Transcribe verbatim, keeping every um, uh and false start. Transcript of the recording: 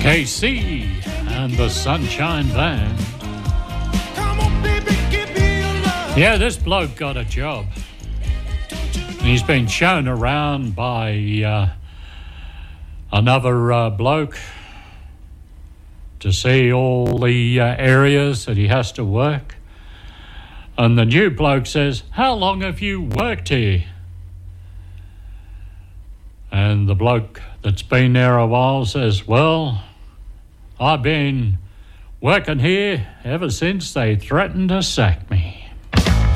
K C and the Sunshine Band. Yeah, this bloke got a job. He's been shown around by uh, another uh, bloke to see all the uh, areas that he has to work. And the new bloke says, "How long have you worked here?" And the bloke that's been there a while says, "Well, I've been working here ever since they threatened to sack me."